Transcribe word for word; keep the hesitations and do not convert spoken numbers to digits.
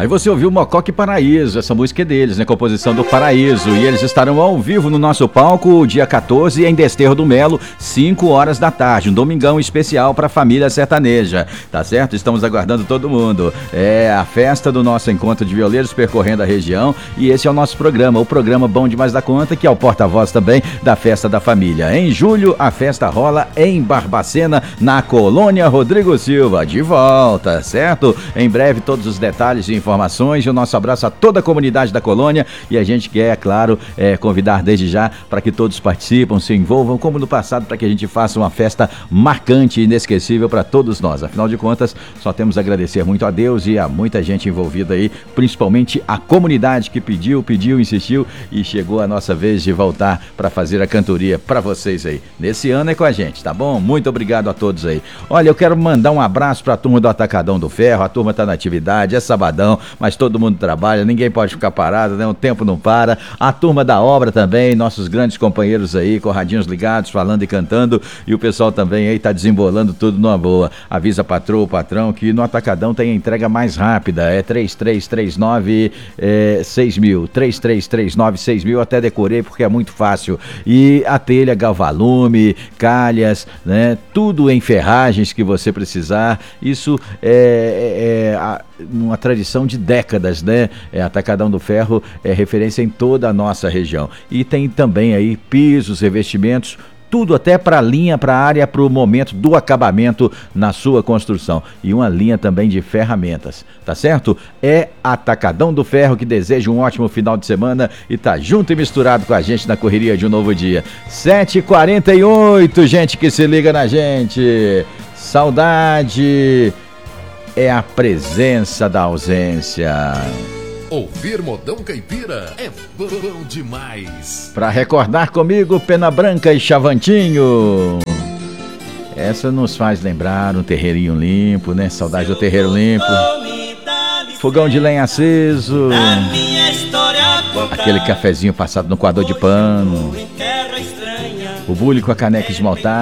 Aí você ouviu Mocoque Paraíso, essa música é deles, né? Composição do Paraíso. E eles estarão ao vivo no nosso palco, dia quatorze, em Desterro do Melo, cinco horas da tarde. Um domingão especial para a família sertaneja, tá certo? Estamos aguardando todo mundo. É a festa do nosso encontro de violeiros percorrendo a região. E esse é o nosso programa, o programa Bom Demais da Conta, que é o porta-voz também da Festa da Família. Em julho, a festa rola em Barbacena, na Colônia Rodrigo Silva. De volta, certo? Em breve, todos os detalhes e informações. E o nosso abraço a toda a comunidade da colônia. E a gente quer, é claro, é, convidar desde já para que todos participem, se envolvam, como no passado, para que a gente faça uma festa marcante e inesquecível para todos nós. Afinal de contas, só temos a agradecer muito a Deus e a muita gente envolvida aí, principalmente a comunidade que pediu, pediu, insistiu e chegou a nossa vez de voltar para fazer a cantoria para vocês aí. Nesse ano é com a gente, tá bom? Muito obrigado a todos aí. Olha, eu quero mandar um abraço para a turma do Atacadão do Ferro. A turma tá na atividade, é sabadão, mas todo mundo trabalha, ninguém pode ficar parado, né? O tempo não para. A turma da obra também, nossos grandes companheiros aí, com radinhos ligados, falando e cantando, e o pessoal também aí tá desembolando tudo numa boa. Avisa a patroa, o patrão, que no Atacadão tem a entrega mais rápida, é três três três nove seis mil, três três três nove seis mil, até decorei porque é muito fácil. E a telha, galvalume, calhas, né? Tudo em ferragens que você precisar. Isso é, é, é uma tradição de décadas, né? É, Atacadão do Ferro é referência em toda a nossa região. E tem também aí pisos, revestimentos, tudo até para a linha, para a área, para o momento do acabamento na sua construção. E uma linha também de ferramentas, tá certo? É Atacadão do Ferro, que deseja um ótimo final de semana e tá junto e misturado com a gente na correria de um novo dia. sete e quarenta e oito, gente que se liga na gente. Saudade é a presença da ausência. Ouvir Modão Caipira é bom demais. Pra recordar comigo, Pena Branca e Chavantinho. Essa nos faz lembrar um terreirinho limpo, né? Saudade do terreiro limpo. Fogão de lenha aceso. Aquele cafezinho passado no coador de pano. O bule com a caneca esmaltada.